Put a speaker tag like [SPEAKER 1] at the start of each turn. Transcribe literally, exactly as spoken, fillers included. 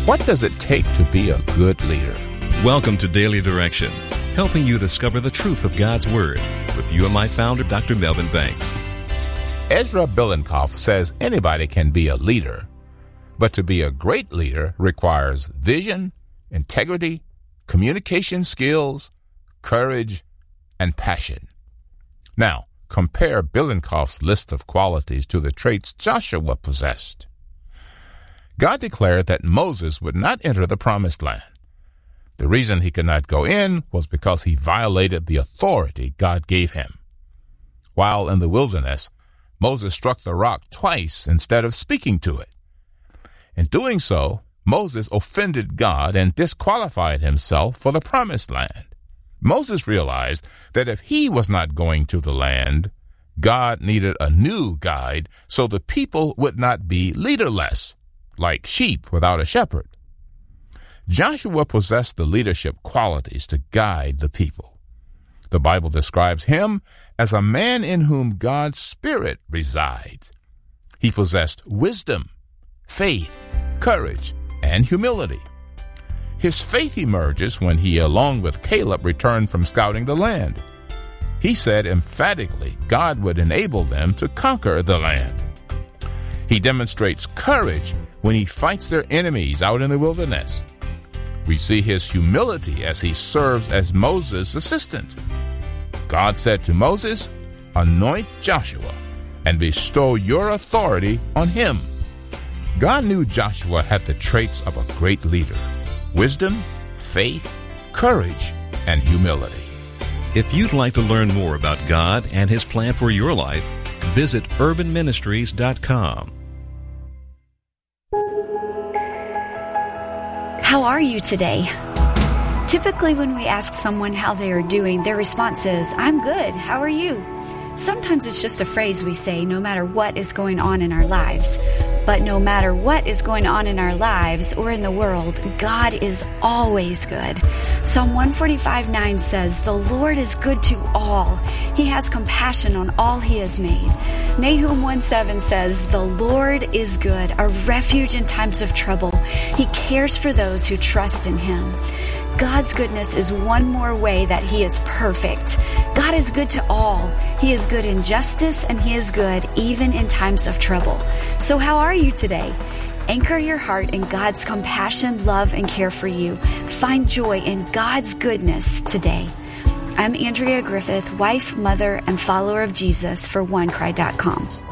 [SPEAKER 1] What does it take to be a good leader?
[SPEAKER 2] Welcome to Daily Direction, helping you discover the truth of God's Word with U M I founder Doctor Melvin Banks.
[SPEAKER 1] Ezra Billenkoff says anybody can be a leader, but to be a great leader requires vision, integrity, communication skills, courage, and passion. Now, compare Billenkoff's list of qualities to the traits Joshua possessed. God declared that Moses would not enter the promised land. The reason he could not go in was because he violated the authority God gave him. While in the wilderness, Moses struck the rock twice instead of speaking to it. In doing so, Moses offended God and disqualified himself for the promised land. Moses realized that if he was not going to the land, God needed a new guide so the people would not be leaderless, like sheep without a shepherd. Joshua possessed the leadership qualities to guide the people. The Bible describes him as a man in whom God's Spirit resides. He possessed wisdom, faith, courage, and humility. His faith emerges when he, along with Caleb, returned from scouting the land. He said emphatically God would enable them to conquer the land. He demonstrates courage when he fights their enemies out in the wilderness. We see his humility as he serves as Moses' assistant. God said to Moses, "Anoint Joshua and bestow your authority on him." God knew Joshua had the traits of a great leader: wisdom, faith, courage, and humility.
[SPEAKER 2] If you'd like to learn more about God and His plan for your life, visit urban ministries dot com.
[SPEAKER 3] How are you today? Typically, when we ask someone how they are doing, their response is, "I'm good. How are you?" Sometimes it's just a phrase we say no matter what is going on in our lives. But no matter what is going on in our lives or in the world, God is always good. Psalm one forty-five nine says, "The Lord is good to all. He has compassion on all He has made." Nahum one seven says, "The Lord is good, a refuge in times of trouble. He cares for those who trust in Him." God's goodness is one more way that He is perfect. God is good to all. He is good in justice, and He is good even in times of trouble. So how are you today? Anchor your heart in God's compassion, love, and care for you. Find joy in God's goodness today. I'm Andrea Griffith, wife, mother, and follower of Jesus for one cry dot com.